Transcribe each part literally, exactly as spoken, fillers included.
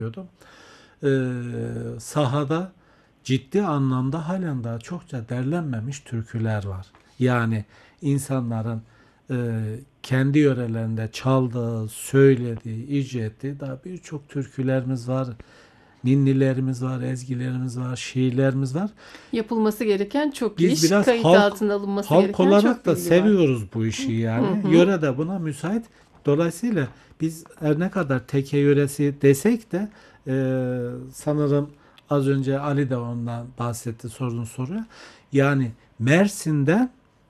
diyordum. Ee, sahada ciddi anlamda halen daha çokça derlenmemiş türküler var. Yani insanların e, kendi yörelerinde çaldığı, söylediği, icra ettiği daha birçok türkülerimiz var. Ninnilerimiz var, ezgilerimiz var, şiirlerimiz var. Yapılması gereken çok Biz iş, biraz kayıt halk altına alınması halk gereken çok olarak da bilgi var. seviyoruz bu işi Hı yani. hı. Yöre de buna müsait. Dolayısıyla biz her ne kadar teke yöresi desek de e, sanırım az önce Ali de ondan bahsetti sorduğun soruya. Yani Mersin'den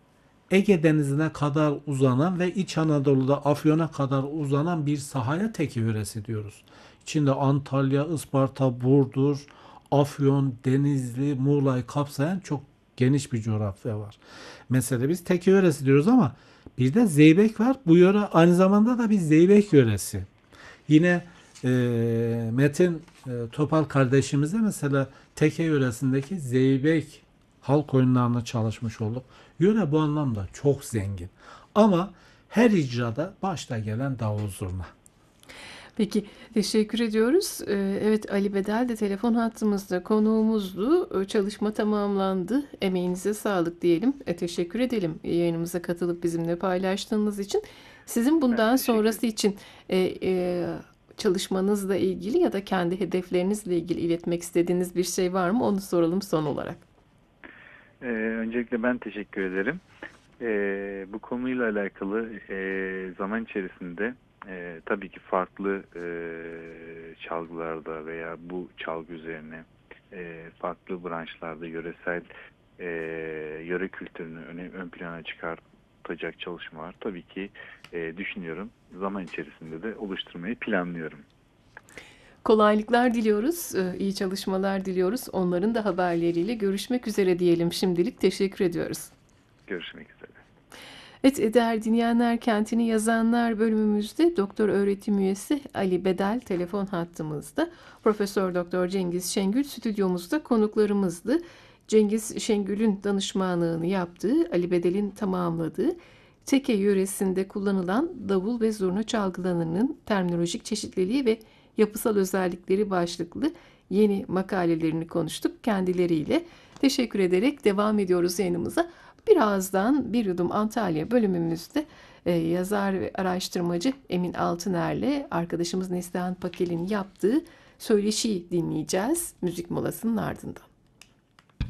Ege Denizi'ne kadar uzanan ve İç Anadolu'da Afyon'a kadar uzanan bir sahaya teke yöresi diyoruz. İçinde Antalya, Isparta, Burdur, Afyon, Denizli, Muğla'yı kapsayan çok geniş bir coğrafya var. Mesela biz teke yöresi diyoruz ama bir de Zeybek var. Bu yöre aynı zamanda da bir Zeybek yöresi. Yine e, Metin e, Topal kardeşimize mesela Teke yöresindeki Zeybek halk oyunlarını çalışmış olduk. Yöre bu anlamda çok zengin. Ama her icrada başta gelen davul zurna. Peki, teşekkür ediyoruz. Ee, Evet, Ali Bedel de telefon hattımızda konuğumuzdu. Ee, Çalışma tamamlandı. Emeğinize sağlık diyelim. E, teşekkür edelim yayınımıza katılıp bizimle paylaştığınız için. Sizin Ben bundan teşekkür sonrası ederim. için e, e, çalışmanızla ilgili ya da kendi hedeflerinizle ilgili iletmek istediğiniz bir şey var mı? Onu soralım son olarak. Ee, öncelikle ben teşekkür ederim. Ee, bu konuyla alakalı e, zaman içerisinde e, tabii ki farklı e, çalgılarda veya bu çalgı üzerine e, farklı branşlarda yöresel e, yöre kültürünü öne, ön plana çıkartacak çalışmalar tabii ki e, düşünüyorum. Zaman içerisinde de oluşturmayı planlıyorum. Kolaylıklar diliyoruz, e, iyi çalışmalar diliyoruz. Onların da haberleriyle görüşmek üzere diyelim şimdilik. Teşekkür ediyoruz. Görüşmek üzere. Evet, değerli dinleyenler, Kentini Yazanlar bölümümüzde doktor öğretim üyesi Ali Bedel telefon hattımızda. Profesör Doktor Cengiz Şengül stüdyomuzda konuklarımızdı. Cengiz Şengül'ün danışmanlığını yaptığı, Ali Bedel'in tamamladığı Teke yöresinde kullanılan davul ve zurna çalgılarının terminolojik çeşitliliği ve yapısal özellikleri başlıklı yeni makalelerini konuştuk kendileriyle. Teşekkür ederek devam ediyoruz yayınımıza. Birazdan Bir Yudum Antalya bölümümüzde e, yazar ve araştırmacı Emin Altıner'le arkadaşımız Neslihan Pakel'in yaptığı söyleşiyi dinleyeceğiz müzik molasının ardından.